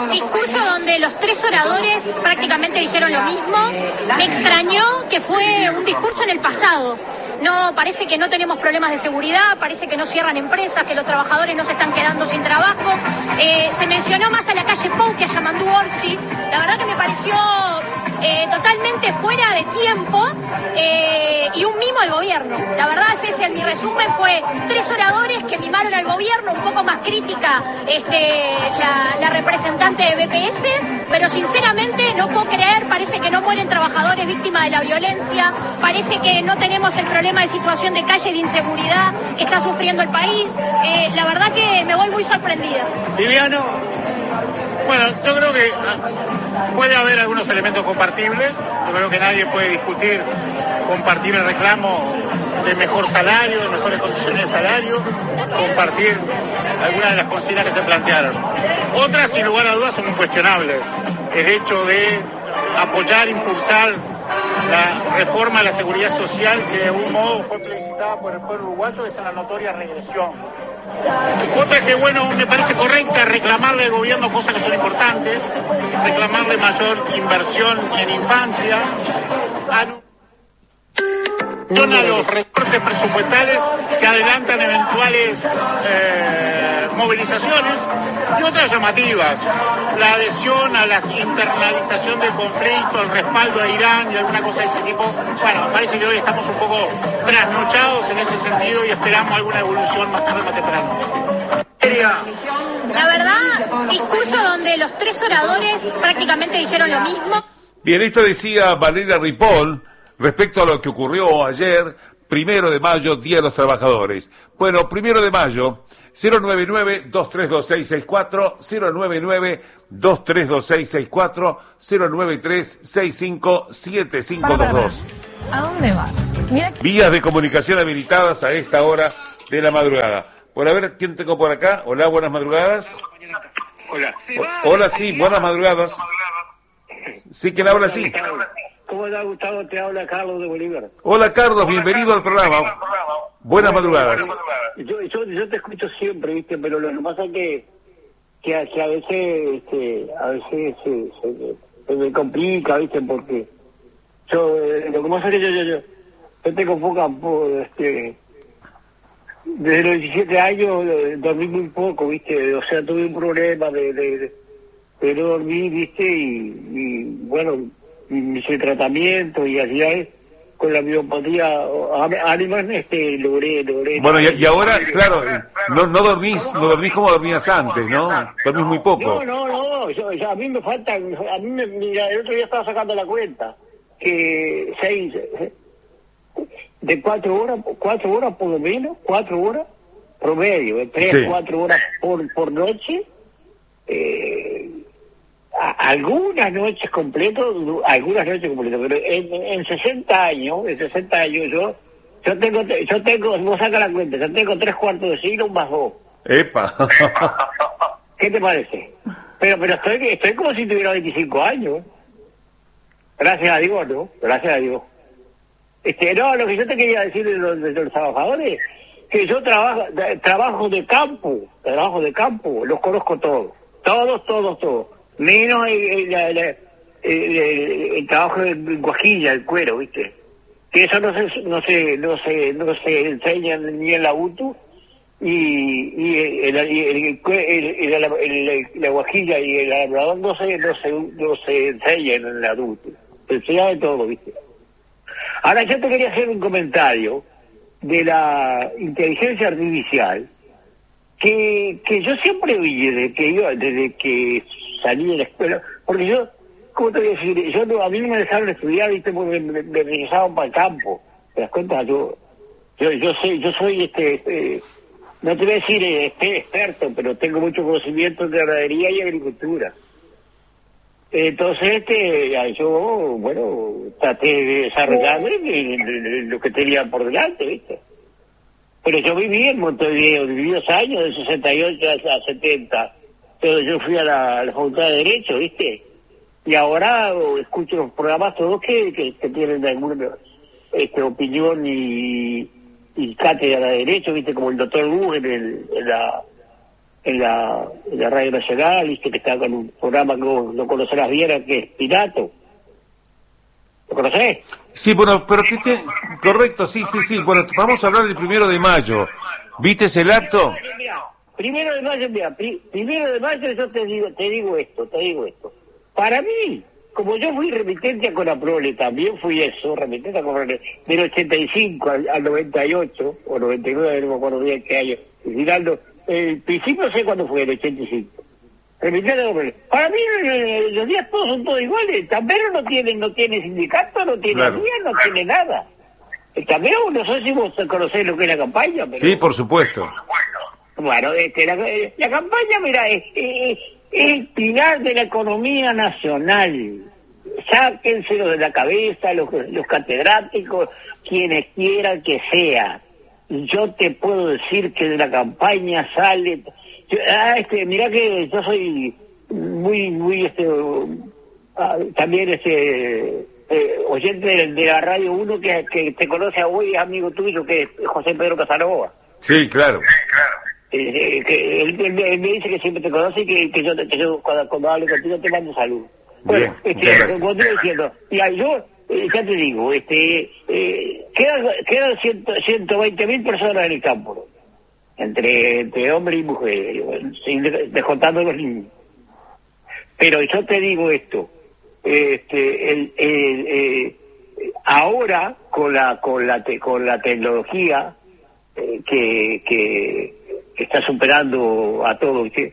discurso donde los tres oradores prácticamente dijeron lo mismo. Me extrañó que fue un discurso en el pasado. No, parece que no tenemos problemas de seguridad, parece que no cierran empresas, que los trabajadores no se están quedando sin trabajo. Se mencionó más a la calle Pou que a Yamandú Orsi. La verdad que me pareció totalmente fuera de tiempo y un mimo al gobierno. La verdad es ese, en mi resumen fue tres oradores que mimaron al gobierno, un poco más crítica la representante de BPS, pero sinceramente no puedo creer, parece que no mueren trabajadores víctimas de la violencia, parece que no tenemos el problema de situación de calle y de inseguridad que está sufriendo el país. La verdad que me voy muy sorprendida. Viviano. Bueno, yo creo que puede haber algunos elementos compartibles. Yo creo que nadie puede discutir, compartir el reclamo de mejor salario, de mejores condiciones de salario, compartir algunas de las consignas que se plantearon. Otras, sin lugar a dudas, son incuestionables. El hecho de apoyar, impulsar la reforma de la seguridad social, que de algún modo fue plebiscitada por el pueblo uruguayo, es una notoria regresión. Otra que, bueno, me parece correcta, reclamarle al gobierno cosas que son importantes, reclamarle mayor inversión en infancia, a los recortes presupuestales que adelantan eventuales movilizaciones, y otras llamativas, la adhesión a la internalización del conflicto, el respaldo a Irán y alguna cosa de ese tipo. Bueno, me parece que hoy estamos un poco trasnochados en ese sentido y esperamos alguna evolución más tarde, más temprano. La verdad, discurso donde los tres oradores prácticamente dijeron lo mismo. Bien, esto decía Valeria Ripoll respecto a lo que ocurrió ayer, 1 de mayo, Día de los Trabajadores. Bueno, 1 de mayo, 099-232664, 099-232664, 093-657522. ¿A dónde vas? Mira... Vías de comunicación habilitadas a esta hora de la madrugada. Bueno, a ver, ¿quién tengo por acá? Hola, buenas madrugadas. Hola. Hola, sí, buenas madrugadas. Sí, ¿quién habla así? ¿Cómo está, Gustavo? Te habla Carlos de Bolívar. Hola, Carlos, bienvenido al programa. Buenas madrugadas. Yo te escucho siempre, ¿viste? Pero lo que pasa es que a veces se me complica, ¿viste? Porque lo que pasa es que yo tengo poca... desde los 17 años dormí muy poco, ¿viste? O sea, tuve un problema de no dormir, ¿viste? Y bueno... hice tratamiento y así con la miopatía además logré. Bueno, y ahora, claro, no dormís como dormías antes, ¿no? Dormís muy poco. No, a mí me faltan, mira, el otro día estaba sacando la cuenta, que 4 horas por lo menos, 4 horas promedio, 3, 4 horas por noche, algunas noches completas, pero en 60 años yo tengo, no saca la cuenta, yo tengo 3/4 de siglo más 2. ¡Epa! ¿Qué te parece? Pero estoy como si tuviera 25 años. Gracias a Dios, ¿no? Gracias a Dios. No, lo que yo te quería decir de los trabajadores, que yo trabajo de campo, los conozco todos. Menos el trabajo de guajilla, el cuero, ¿viste? Que eso no se enseña ni en la UTU, y la guajilla y el alambrador no se enseñan en la UTU. Se enseña de todo, ¿viste? Ahora yo te quería hacer un comentario de la inteligencia artificial, que yo siempre vi desde que salí de la escuela, porque yo, ¿cómo te voy a decir? A mí no me dejaron estudiar, ¿viste? Porque me regresaban para el campo. ¿Te das cuenta? Yo soy, no te voy a decir experto, pero tengo mucho conocimiento de ganadería y agricultura. Entonces, yo, bueno, traté de desarrollarme lo que tenía por delante, ¿viste? Pero yo viví en Montevideo, viví 2 años, de 68 a 70. Pero yo fui a la Facultad de Derecho, ¿viste? Y ahora escucho los programas todos que tienen alguna opinión y cátedra de Derecho, ¿viste? Como el doctor Wu en en la Radio Nacional, viste que está con un programa que vos no conocerás bien, que es Pirato. ¿Lo conocés? Sí, bueno, pero correcto, sí, bueno, vamos a hablar del 1 de mayo. ¿Viste el acto? Primero de mayo, mira, primero de mayo yo te digo esto. Para mí, como yo fui remitente a Conaprole, también fui eso, remitente a Conaprole, del 85 al 98, o 99, no me acuerdo bien qué año, girando, el principio no sé cuándo fue, el 85. Remitente a Conaprole. Para mí los días todos son todos iguales, el Tambero no tiene sindicato, no tiene claro. día, no tiene nada. El Tambero, no sé si vos conocés lo que es la campaña, pero... Sí, por supuesto. Bueno, la campaña, mira, es el pilar de la economía nacional. Sáquenselo de la cabeza los catedráticos, quienes quieran que sea. Yo te puedo decir que de la campaña sale... mirá que yo soy muy también oyente de la Radio 1 que te conoce a vos y es amigo tuyo, que es José Pedro Casanova. Sí, claro. Que él me dice que siempre te conoce y que yo cuando hable contigo te mando salud. Bueno, como te diciendo, ya yo ya te digo, quedan 120.000 personas en el campo, entre hombres y mujeres, descontando los niños. Pero yo te digo esto, ahora con la tecnología que está superando a todo, ¿sí?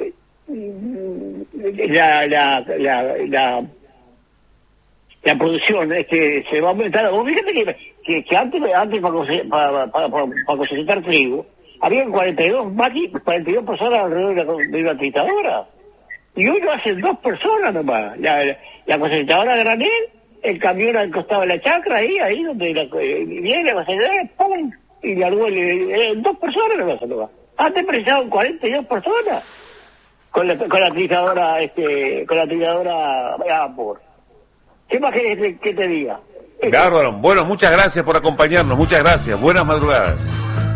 La producción se va a aumentar. Vos fíjate que antes para cosechar trigo habían 42 personas alrededor de una tritadora, y hoy lo hacen 2 personas nomás. La cosechadora a granel, el camión al costado de la chacra, ahí donde viene la cosechadora, ¡pum! Y la duele, 2 personas nomás se lo va. Antes precisaban 42 personas con la tritadora a vapor. ¿Qué más querés que te diga? Bárbaro. Bueno, muchas gracias por acompañarnos, muchas gracias. Buenas madrugadas.